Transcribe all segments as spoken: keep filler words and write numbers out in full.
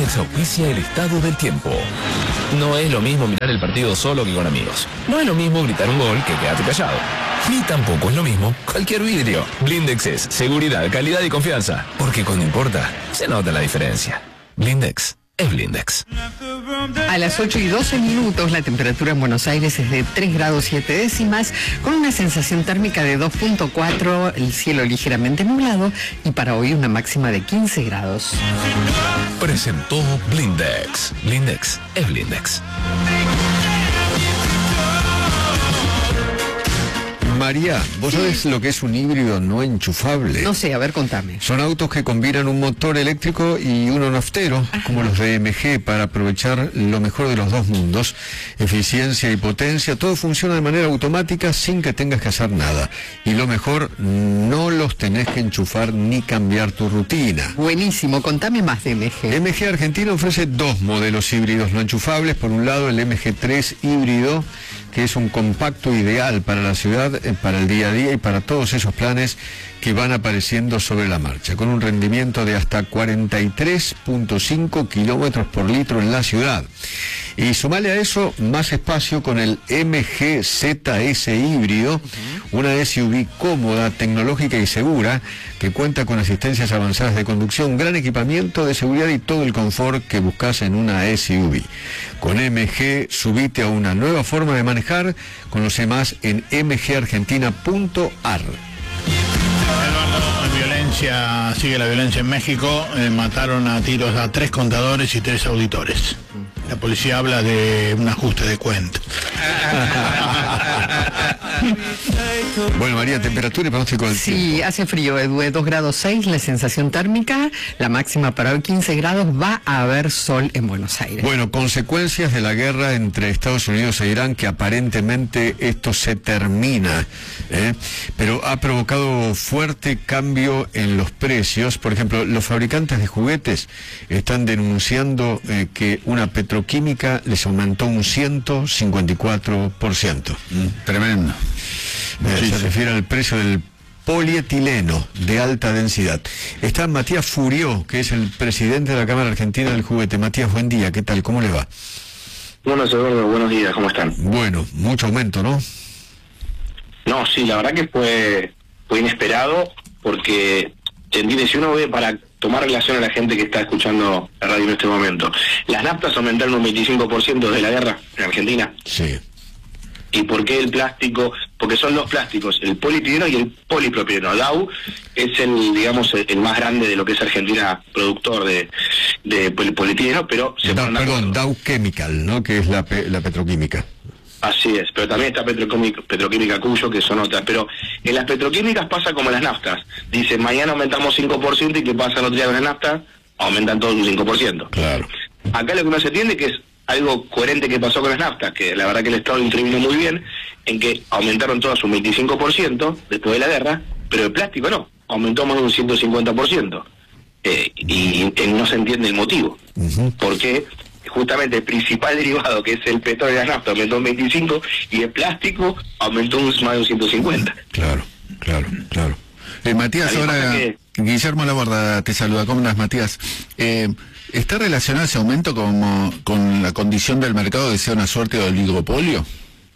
Blindex auspicia el estado del tiempo. No es lo mismo mirar el partido solo que con amigos. No es lo mismo gritar un gol que quedarte callado. Ni tampoco es lo mismo cualquier vidrio. Blindex es seguridad, calidad y confianza. Porque cuando importa, se nota la diferencia. Blindex es Blindex. A las ocho y doce minutos, la temperatura en Buenos Aires es de tres grados siete décimas, con una sensación térmica de dos punto cuatro, el cielo ligeramente nublado y para hoy una máxima de quince grados. Presentó Blindex. Blindex es Blindex. María, ¿vos sabés lo que es un híbrido no enchufable? No sé, a ver, contame. Son autos que combinan un motor eléctrico y uno naftero, Ajá. como los de M G, para aprovechar lo mejor de los dos mundos. Eficiencia y potencia, todo funciona de manera automática sin que tengas que hacer nada. Y lo mejor, no los tenés que enchufar ni cambiar tu rutina. Buenísimo, contame más de M G. M G Argentina ofrece dos modelos híbridos no enchufables. Por un lado, el M G tres híbrido, que es un compacto ideal para la ciudad, eh, para el día a día y para todos esos planes que van apareciendo sobre la marcha, con un rendimiento de hasta cuarenta y tres punto cinco kilómetros por litro en la ciudad. Y sumale a eso más espacio con el M G Z S híbrido, uh-huh. una S U V cómoda, tecnológica y segura, que cuenta con asistencias avanzadas de conducción, gran equipamiento de seguridad y todo el confort que buscas en una S U V. Con M G subite a una nueva forma de manejar. Conoce más en m g argentina punto a r. Eduardo, violencia, sigue la violencia en México. Eh, mataron a tiros a tres contadores y tres auditores. La policía habla de un ajuste de cuentas. Bueno, María, temperatura y pronóstico del tiempo. Sí, hace frío, Edu, dos grados seis, la sensación térmica, la máxima para hoy quince grados, va a haber sol en Buenos Aires. Bueno, consecuencias de la guerra entre Estados Unidos e Irán, que aparentemente esto se termina, ¿eh? pero ha provocado fuerte cambio en los precios. Por ejemplo, los fabricantes de juguetes están denunciando eh, que una petroquímica les aumentó un ciento cincuenta y cuatro por ciento. Mm, tremendo. Eh, sí, se sí. refiere al precio del polietileno de alta densidad. Está Matías Furió, que es el presidente de la Cámara Argentina del Juguete. Matías, buen día, ¿qué tal? ¿Cómo le va? Bueno, Eduardo, buenos días, ¿cómo están? Bueno, mucho aumento, ¿no? No, sí, la verdad que fue, fue inesperado, porque entiende, si uno ve, para tomar relación a la gente que está escuchando la radio en este momento, las naftas aumentaron un veinticinco por ciento desde la guerra en Argentina. Sí. ¿Y por qué el plástico? Porque son dos plásticos, el polietileno y el polipropileno. Dow es el, digamos, el, el más grande de lo que es Argentina, productor de, de polietileno, pero se da, Perdón, Dow Chemical, ¿no? Que es la, pe, la petroquímica. Así es, pero también está Petroquímica, Petroquímica Cuyo, que son otras. Pero en las petroquímicas pasa como en las naftas. Dicen, mañana aumentamos cinco por ciento y ¿qué pasa el otro día con las naftas? Aumentan todos un cinco por ciento. Claro. Acá lo que uno se entiende que es algo coherente que pasó con las naftas, que la verdad que el Estado intervino muy bien, en que aumentaron todas un veinticinco por ciento después de la guerra, pero el plástico no, aumentó más de un ciento cincuenta por ciento. Eh, y, y no se entiende el motivo. Uh-huh. Porque justamente el principal derivado, que es el petróleo y la nafta, aumentó un veinticinco y el plástico aumentó un, más de un ciento cincuenta. Claro, claro, claro. Eh, Matías, ahora que... Guillermo Laborda te saluda. ¿Cómo andas, Matías? Eh, ¿Está relacionado ese aumento como, con la condición del mercado de ser una suerte de oligopolio?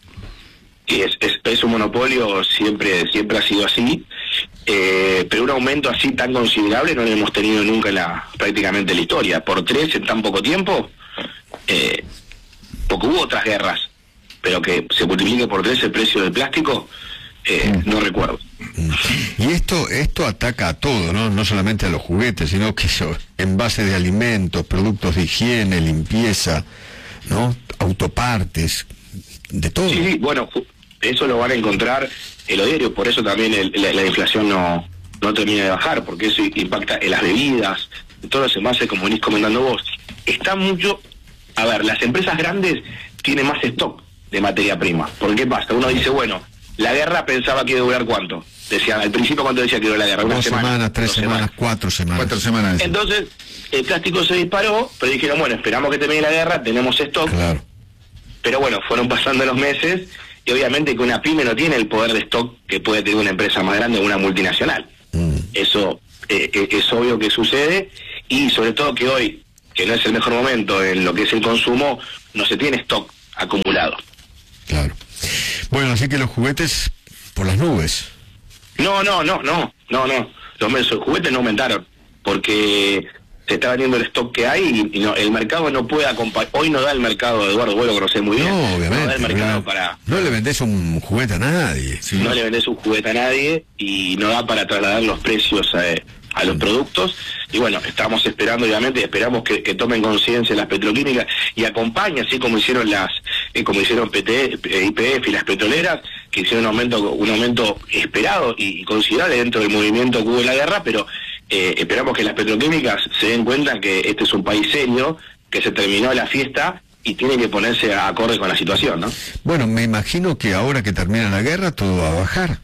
Y es, es, es un monopolio, siempre siempre ha sido así, eh, pero un aumento así tan considerable no lo hemos tenido nunca en la prácticamente en la historia. Por tres en tan poco tiempo, eh, porque hubo otras guerras, pero que se multiplique por tres el precio del plástico, eh, mm. no recuerdo. Y esto esto ataca a todo, ¿no? No solamente a los juguetes, sino que eso, envases de alimentos, productos de higiene, limpieza, ¿no? Autopartes, de todo. Sí, sí, bueno, eso lo van a encontrar en los diarios, por eso también el, la, la inflación no, no termina de bajar, porque eso impacta en las bebidas, en todos los envases, como venís comentando vos. Está mucho, a ver, las empresas grandes tienen más stock de materia prima. ¿Por qué pasa? Uno dice, bueno, la guerra pensaba que iba a durar cuánto. Decían, al principio, ¿cuánto decía que iba la guerra? Una Dos semana, semanas, tres semanas, semanas, cuatro semanas. Cuatro semanas. Entonces, el plástico se disparó, pero dijeron, bueno, esperamos que termine la guerra, tenemos stock. Claro. Pero bueno, fueron pasando los meses y obviamente que una pyme no tiene el poder de stock que puede tener una empresa más grande o una multinacional. Mm. Eso eh, es obvio que sucede, y sobre todo que hoy que no es el mejor momento en lo que es el consumo, no se tiene stock acumulado. Claro. Bueno, así que los juguetes por las nubes. No, no, no, no, no, no. Los, los juguetes no aumentaron, porque se está vendiendo el stock que hay y no, el mercado no puede acompañar. Hoy no da el mercado, Eduardo, vos lo conocés muy bien. No, obviamente. No da el mercado no, para... no le vendés un juguete a nadie. Sí. No le vendés un juguete a nadie y no da para trasladar los precios a, a los productos. Y bueno, estamos esperando, obviamente, esperamos que, que tomen conciencia las petroquímicas y acompañen, así como hicieron las, eh, como hicieron P T, I P F y las petroleras, que hicieron un aumento, un aumento esperado y, y considerable dentro del movimiento que hubo en la guerra, pero eh, esperamos que las petroquímicas se den cuenta que este es un país serio, que se terminó la fiesta y tiene que ponerse a acorde con la situación, ¿no? Bueno, me imagino que ahora que termina la guerra todo va a bajar.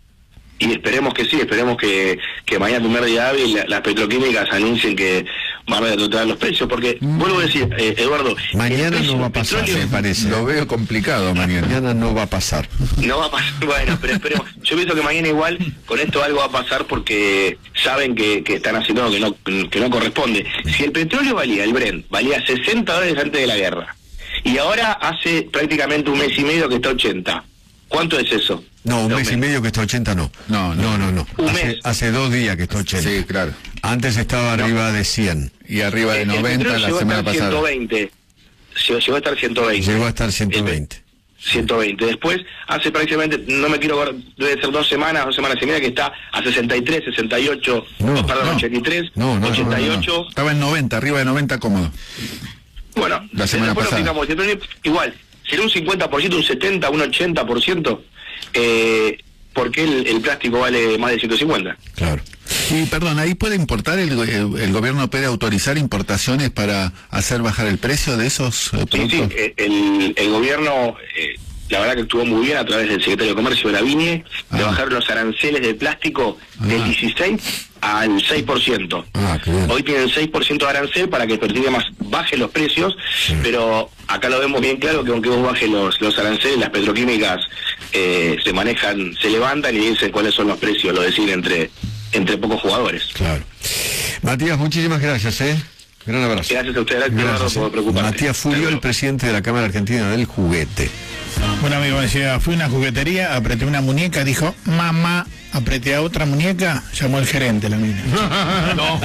Y esperemos que sí, esperemos que, que mañana, primer día hábil, las petroquímicas anuncien que van a retrotraer los precios, porque, mm. vuelvo a decir, eh, Eduardo... Mañana no va a pasar, petróleo, me parece. Lo veo complicado mañana. Mañana no va a pasar. No va a pasar, bueno, pero esperemos. Yo pienso que mañana igual, con esto algo va a pasar porque saben que, que están haciendo algo que no, que no corresponde. Si el petróleo valía, el Brent, valía sesenta dólares antes de la guerra, y ahora hace prácticamente un mes y medio que está ochenta, ¿cuánto es eso? No, un mes, mes y medio que está ochenta no. No, no, no. no. Un hace, mes. hace dos días que está ochenta. Sí, claro. Antes estaba no. arriba de cien. Y arriba de noventa la semana pasada. ciento veinte. Llegó a estar ciento veinte. Llegó a estar ciento veinte. ciento veinte. Después, hace prácticamente, no me quiero ver, debe ser dos semanas, dos semanas y media, que está a sesenta y tres, sesenta y ocho, no, perdón, no. ochenta y tres, no, no, ochenta y ocho. No, no, no. Estaba en noventa, arriba de noventa cómodo. Bueno, la semana pasada. Fijamos, igual, será un cincuenta por ciento, un setenta por ciento, un ochenta por ciento. Eh, ¿Por qué el, el plástico vale más de ciento cincuenta? Claro. Y perdón, ahí puede importar, el, el, el gobierno puede autorizar importaciones para hacer bajar el precio de esos eh, productos. Sí, sí, el, el gobierno, eh, la verdad que actuó muy bien a través del secretario de Comercio de la Viñe, ah. de bajar los aranceles de plástico ah. del dieciséis al seis por ciento. Ah, qué bien. Hoy tienen seis por ciento de arancel para que Pertigue más baje los precios, sí. Pero acá lo vemos bien claro que aunque vos bajes los, los aranceles, las petroquímicas eh, se manejan, se levantan y dicen cuáles son los precios, lo deciden entre, entre pocos jugadores. Claro. Matías, muchísimas gracias, ¿eh? Gran abrazo. Gracias a ustedes, gracias, por preocuparte. Matías Furio, el presidente de la Cámara Argentina del Juguete. Un amigo decía, fui a una juguetería, apreté una muñeca, dijo, mamá, apreté a otra muñeca, llamó el gerente la mina. No.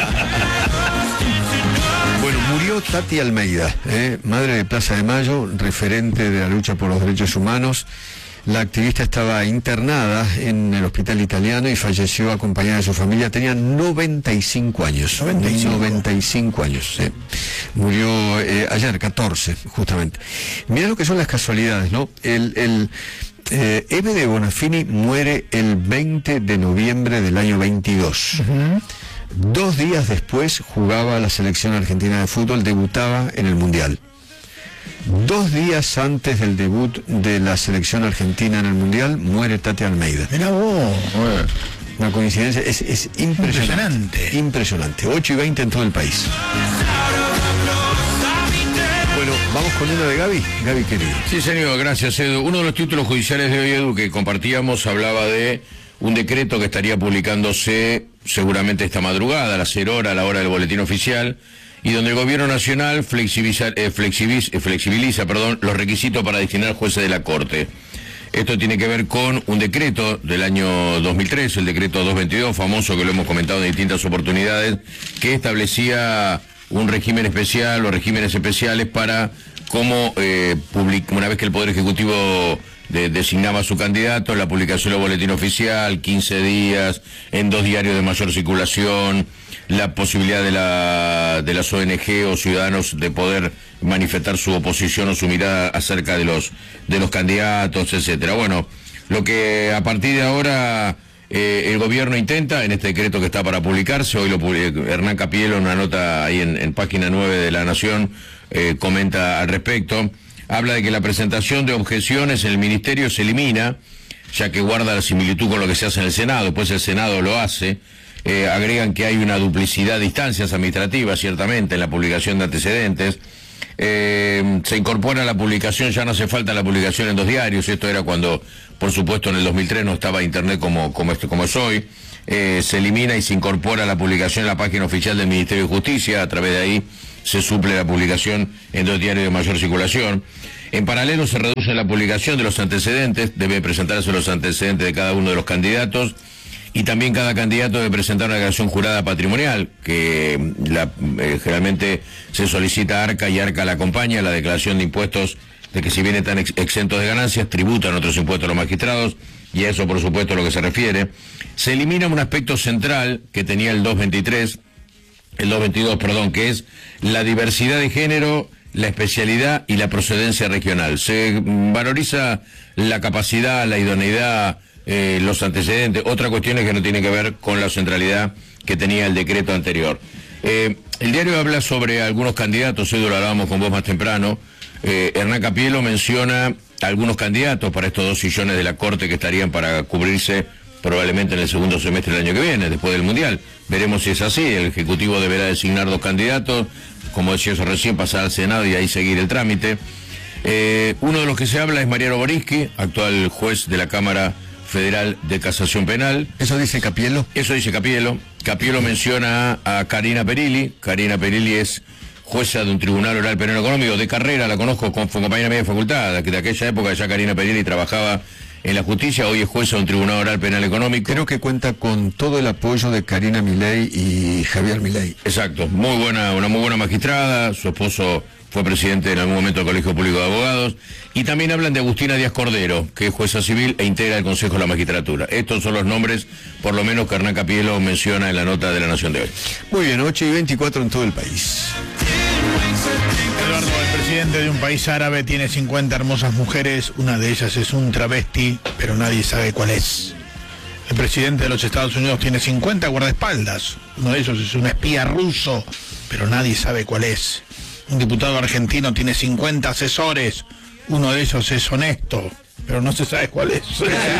Bueno, murió Tati Almeida, ¿eh? madre de Plaza de Mayo, referente de la lucha por los derechos humanos. La activista estaba internada en el hospital italiano y falleció acompañada de su familia. Tenía noventa y cinco años. noventa y cinco, noventa y cinco años. ¿eh? Murió eh, ayer, catorce, justamente. Mirá lo que son las casualidades, ¿no? El, el eh, Eve de Bonafini muere el veinte de noviembre del año veintidós. Uh-huh. Dos días después jugaba la selección argentina de fútbol, debutaba en el Mundial. Dos días antes del debut de la selección argentina en el Mundial, muere Tati Almeida. Mirá vos. Una coincidencia, es, es impresionante. Impresionante. Impresionante. ocho y veinte en todo el país. Bueno, vamos con una de Gaby. Gaby, querido. Sí, señor, gracias, Edu. Uno de los títulos judiciales de hoy, Edu, que compartíamos, hablaba de un decreto que estaría publicándose seguramente esta madrugada, a las cero horas, a la hora del boletín oficial, y donde el gobierno nacional flexibiliza, eh, flexibiliza, eh, flexibiliza perdón, los requisitos para designar jueces de la Corte. Esto tiene que ver con un decreto del año dos mil tres, el decreto doscientos veintidós, famoso, que lo hemos comentado en distintas oportunidades, que establecía un régimen especial o regímenes especiales para cómo, eh, public, una vez que el Poder Ejecutivo de, designaba a su candidato, la publicación del boletín oficial, quince días, en dos diarios de mayor circulación, la posibilidad de, la, de las O N G o ciudadanos de poder manifestar su oposición o su mirada acerca de los, de los candidatos, etcétera. Bueno, lo que a partir de ahora eh, el gobierno intenta, en este decreto que está para publicarse, hoy lo publicó Hernán Capielo en una nota ahí en, en página nueve de La Nación, eh, comenta al respecto, habla de que la presentación de objeciones en el Ministerio se elimina, ya que guarda la similitud con lo que se hace en el Senado, pues el Senado lo hace. Eh, agregan que hay una duplicidad de instancias administrativas, ciertamente, en la publicación de antecedentes. Eh, se incorpora la publicación, ya no hace falta la publicación en dos diarios, esto era cuando, por supuesto, en el dos mil tres no estaba internet como, como, esto, como es hoy. Eh, se elimina y se incorpora la publicación en la página oficial del Ministerio de Justicia, a través de ahí se suple la publicación en dos diarios de mayor circulación. En paralelo se reduce la publicación de los antecedentes, debe presentarse los antecedentes de cada uno de los candidatos, y también cada candidato debe presentar una declaración jurada patrimonial, que la, eh, generalmente se solicita a ARCA y ARCA la acompaña, la declaración de impuestos, de que si bien están ex exentos de ganancias, tributan otros impuestos a los magistrados, y a eso por supuesto a lo que se refiere. Se elimina un aspecto central que tenía el doscientos veintitrés, el doscientos veintidós, perdón, que es la diversidad de género, la especialidad y la procedencia regional. Se valoriza la capacidad, la idoneidad, eh, los antecedentes, otras cuestiones que no tienen que ver con la centralidad que tenía el decreto anterior. Eh, el diario habla sobre algunos candidatos, hoy lo hablábamos con vos más temprano. eh, Hernán Capielo menciona algunos candidatos para estos dos sillones de la Corte que estarían para cubrirse probablemente en el segundo semestre del año que viene, después del Mundial. Veremos si es así. El Ejecutivo deberá designar dos candidatos, como decía eso recién, pasar al Senado y ahí seguir el trámite. Eh, uno de los que se habla es Mariano Boriski, actual juez de la Cámara Federal de Casación Penal. ¿Eso dice Capielo? Eso dice Capielo. Capielo menciona a Karina Perilli. Karina Perilli es jueza de un tribunal oral penal económico de carrera, la conozco, con, fue compañera mía de facultad, que de aquella época ya Karina Perilli trabajaba en la justicia, hoy es jueza de un tribunal oral penal económico. Creo que cuenta con todo el apoyo de Karina Milei y Javier Milei. Exacto, muy buena, una muy buena magistrada, su esposo fue presidente en algún momento del Colegio Público de Abogados, y también hablan de Agustina Díaz Cordero, que es jueza civil e integra el Consejo de la Magistratura. Estos son los nombres, por lo menos, que Hernán Capielo menciona en la nota de La Nación de hoy. Muy bien, ocho y veinticuatro en todo el país. Eduardo, el presidente de un país árabe tiene cincuenta hermosas mujeres, una de ellas es un travesti, pero nadie sabe cuál es. El presidente de los Estados Unidos tiene cincuenta guardaespaldas, uno de ellos es un espía ruso, pero nadie sabe cuál es. Un diputado argentino tiene cincuenta asesores, uno de ellos es honesto, pero no se sabe cuál es.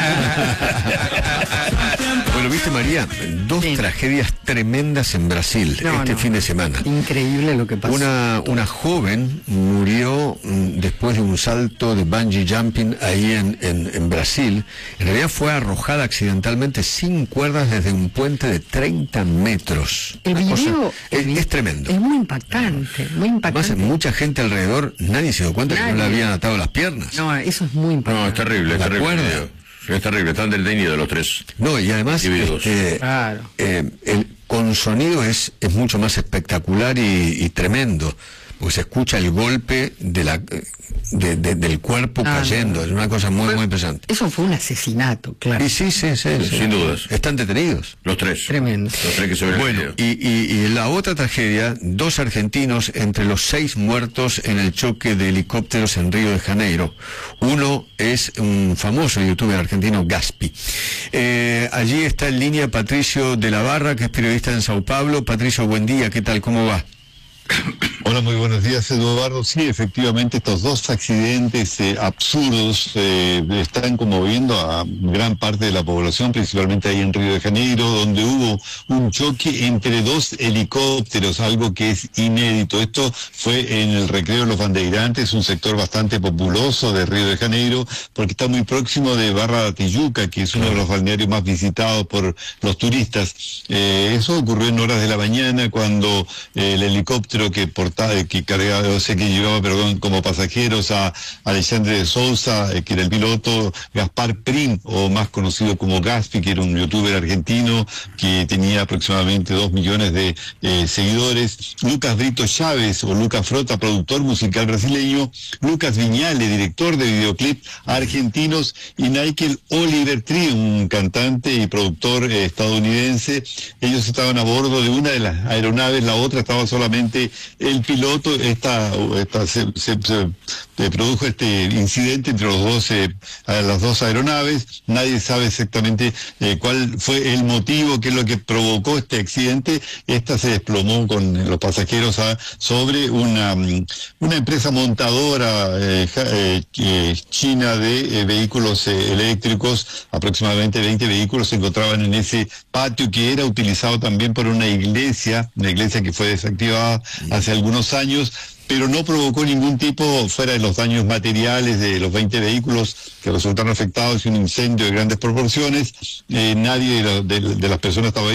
Bueno, viste, María, dos Sí. tragedias tremendas en Brasil No, este no. fin de semana. Increíble lo que pasó. Una, una joven murió mm, después de un salto de bungee jumping ahí en, en, en Brasil. En realidad fue arrojada accidentalmente sin cuerdas desde un puente de treinta metros. El Una cosa- video es, el vi- es tremendo. Es muy impactante, muy Además, impactante. mucha gente alrededor, nadie se dio cuenta que no le Nadie. habían atado las piernas. No, eso es muy impactante. No, es terrible, es ¿De terrible. acuerdo? Sí, es terrible, están detenidos los tres. No, y además, Individuos. este, Claro. eh, el, con sonido es, es mucho más espectacular y, y tremendo, porque se escucha el golpe de la, de, de- del cuerpo Ah, cayendo, no. es una cosa muy, Fue- muy impresionante. Eso fue un asesinato, claro. Y sí, sí, sí, sí. Sin dudas. Están detenidos. Los tres. Tremendo. Los tres que se ven en el Bueno, video. y, y, y la otra tragedia, dos argentinos entre los seis muertos en el choque de helicópteros en Río de Janeiro. Uno es un famoso youtuber argentino, Gaspi. Eh, allí está en línea Patricio de la Barra, que es periodista en Sao Paulo. Patricio, buen día, ¿qué tal? ¿Cómo va? Hola, muy buenos días, Eduardo. Sí, efectivamente, estos dos accidentes eh, absurdos eh, están conmoviendo a gran parte de la población, principalmente ahí en Río de Janeiro, donde hubo un choque entre dos helicópteros, algo que es inédito. Esto fue en el Recreo de los Bandeirantes, un sector bastante populoso de Río de Janeiro, porque está muy próximo de Barra da Tijuca, que es uno de los balnearios más visitados por los turistas. Eh, eso ocurrió en horas de la mañana, cuando eh, el helicóptero que portaba, que cargaba, o sea, que llevaba, perdón, como pasajeros a Alexandre de Sousa, eh, que era el piloto, Gaspar Prim, o más conocido como Gaspi, que era un youtuber argentino que tenía aproximadamente dos millones de eh, seguidores, Lucas Brito Chávez, o Lucas Frota, productor musical brasileño, Lucas Viñale, director de videoclip argentinos, y Michael Oliver Tree, un cantante y productor eh, estadounidense. Ellos estaban a bordo de una de las aeronaves, la otra estaba solamente el piloto. Esta, esta se, se, se, se produjo este incidente entre los dos, eh, las dos aeronaves. Nadie sabe exactamente eh, cuál fue el motivo, qué es lo que provocó este accidente. Esta se desplomó con los pasajeros a, sobre una, una empresa montadora eh, eh, eh, china de eh, vehículos eh, eléctricos. Aproximadamente veinte vehículos se encontraban en ese patio, que era utilizado también por una iglesia, una iglesia que fue desactivada hace algunos años, pero no provocó ningún tipo, fuera de los daños materiales de los veinte vehículos que resultaron afectados y un incendio de grandes proporciones. Eh, nadie de, la- de- de las personas estaba ahí, porque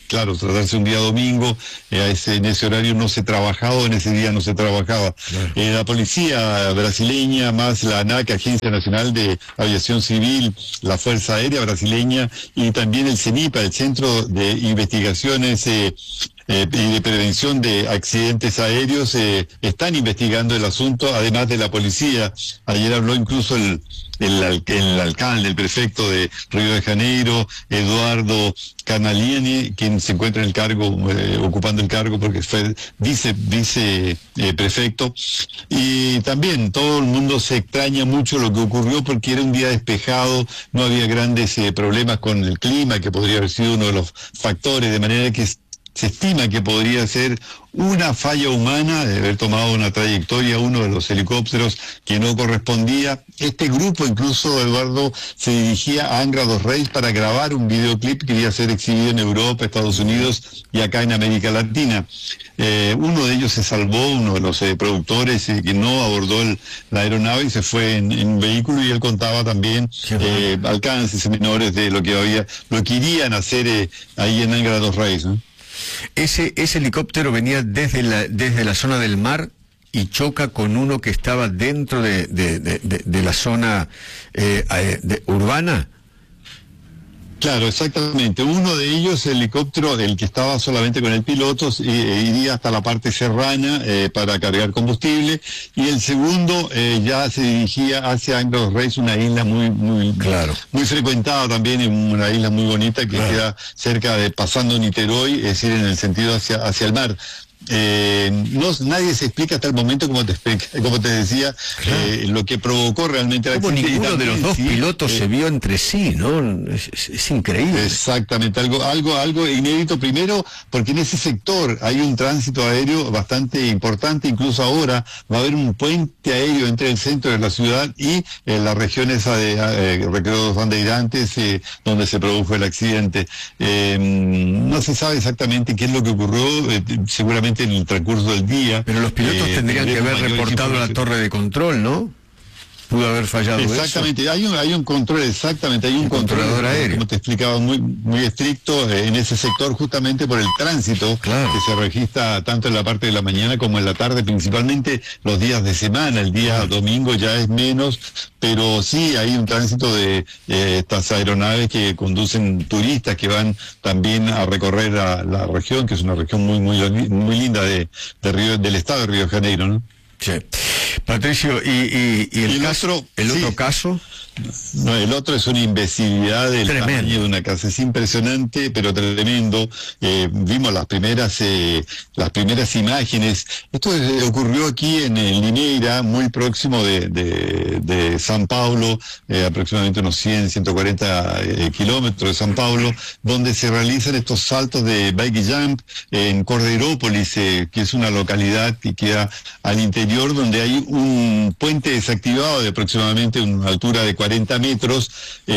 claro, tratarse un día domingo, eh, a ese, en ese horario no se trabajaba, o en ese día no se trabajaba. Claro. Eh, la policía brasileña, más la ANAC, Agencia Nacional de Aviación Civil, la Fuerza Aérea Brasileña, y también el CENIPA, el Centro de Investigaciones eh, Eh, y de Prevención de Accidentes Aéreos, eh, están investigando el asunto, además de la policía. Ayer habló incluso el, el, el alcalde, el prefecto de Río de Janeiro, Eduardo Canaliani, quien se encuentra en el cargo, eh, ocupando el cargo porque fue vice, vice eh, prefecto. Y también todo el mundo se extraña mucho lo que ocurrió, porque era un día despejado, no había grandes eh, problemas con el clima, que podría haber sido uno de los factores, de manera que se estima que podría ser una falla humana de haber tomado una trayectoria uno de los helicópteros que no correspondía. Este grupo, incluso, Eduardo, se dirigía a Angra dos Reis para grabar un videoclip que iba a ser exhibido en Europa, Estados Unidos y acá en América Latina. Eh, uno de ellos se salvó, uno de los eh, productores eh, que no abordó el, la aeronave y se fue en, en un vehículo, y él contaba también eh, alcances menores de lo que había, lo que irían a hacer eh, ahí en Angra dos Reis, ¿no? Ese, ese helicóptero venía desde la, desde la zona del mar y choca con uno que estaba dentro de, de, de, de, de la zona eh, de, urbana. Claro, exactamente. Uno de ellos, el helicóptero, el que estaba solamente con el piloto, eh, iría hasta la parte serrana eh, para cargar combustible, y el segundo eh, ya se dirigía hacia Angra dos Reis, una isla muy muy claro. muy frecuentada también, en una isla muy bonita que claro. queda cerca de pasando Niterói, es decir, en el sentido hacia hacia el mar. Eh, no, nadie se explica hasta el momento, como te como te decía, claro. eh, lo que provocó realmente el accidente. Ninguno también, de los dos sí, pilotos eh, se vio entre sí, ¿no? Es, es, es increíble. Exactamente, algo, algo, algo inédito. Primero, porque en ese sector hay un tránsito aéreo bastante importante. Incluso ahora va a haber un puente aéreo entre el centro de la ciudad y eh, la región esa de eh, Recreo dos Bandeirantes, eh, donde se produjo el accidente. Eh, no se sabe exactamente qué es lo que ocurrió, eh, seguramente en el transcurso del día. Pero los pilotos eh, tendrían que haber reportado la torre de control, ¿no? Pudo haber fallado. Exactamente, eso. hay un hay un control, exactamente, hay un, un control aéreo, como te explicaba, muy muy estricto eh, en ese sector, justamente por el tránsito claro. que se registra tanto en la parte de la mañana como en la tarde, principalmente los días de semana. El día claro. domingo ya es menos, pero sí hay un tránsito de eh, estas aeronaves que conducen turistas que van también a recorrer a la región, que es una región muy muy muy linda de, de Río, del estado de Río de Janeiro, ¿no? Sí. Patricio, ¿y, y, y el, y el caso, otro, el otro sí. caso? No, el otro es una imbecilidad del tremendo. Tamaño de una casa. Es impresionante, pero tremendo. Eh, vimos las primeras eh, las primeras imágenes. Esto eh, ocurrió aquí en, en Limeira, muy próximo de, de, de San Paulo, eh, aproximadamente unos cien, ciento cuarenta eh, kilómetros de San Paulo, donde se realizan estos saltos de bike jump eh, en Cordeirópolis, eh, que es una localidad que queda al interior, donde hay un puente desactivado de aproximadamente una altura de cuarenta metros.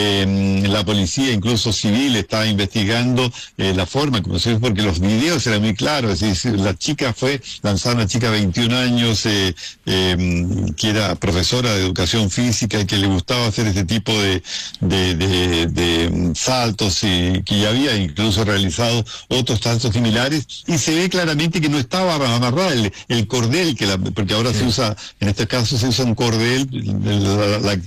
Eh, la policía, incluso civil, estaba investigando eh, la forma, como se ve, porque los videos eran muy claros. Es decir, la chica fue lanzada, una chica de veintiún años, eh, eh, que era profesora de educación física y que le gustaba hacer este tipo de, de, de, de saltos, y que ya había incluso realizado otros saltos similares, y se ve claramente que no estaba amarrada el, el cordel, que la, porque ahora sí. se usa, en este caso se usa un cordel, la, la,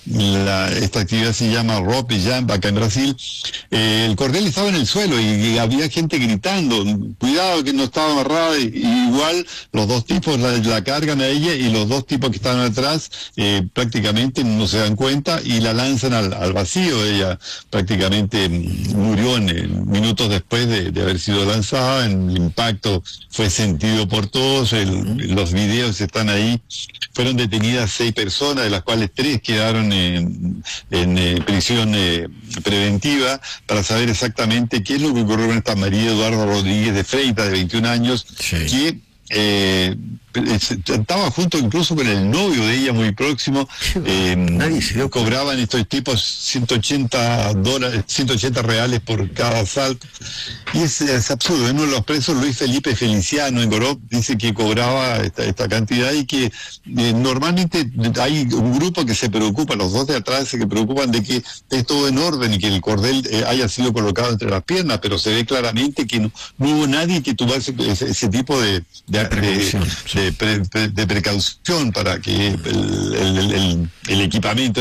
la, esta actividad se llama rope jump acá en Brasil. Eh, el cordel estaba en el suelo y, y había gente gritando, cuidado que no estaba amarrada, y, y igual los dos tipos la, la cargan a ella, y los dos tipos que estaban atrás eh, prácticamente no se dan cuenta y la lanzan al, al vacío. Ella prácticamente murió en, en minutos después de, de haber sido lanzada. En el impacto fue sentido por todos, el, los videos están ahí. Fueron detenidas seis personas, de las cuales tres quedaron en, en eh, prisión eh, preventiva, para saber exactamente qué es lo que ocurrió con esta María Eduardo Rodríguez de Freitas, de veintiún años, sí. que eh, estaba junto incluso con el novio de ella muy próximo. Eh, Nadie se dio cobraban estos tipos ciento ochenta dólares, ciento ochenta reales por cada asalto. Y es, es absurdo. Uno de los presos, Luis Felipe Feliciano en Gorop, dice que cobraba esta, esta cantidad y que eh, normalmente hay un grupo que se preocupa, los dos de atrás se preocupan de que esté todo en orden y que el cordel eh, haya sido colocado entre las piernas, pero se ve claramente que no, no hubo nadie que tuviese ese, ese tipo de, de, de, de, de, pre, de precaución para que el, el, el, el equipamiento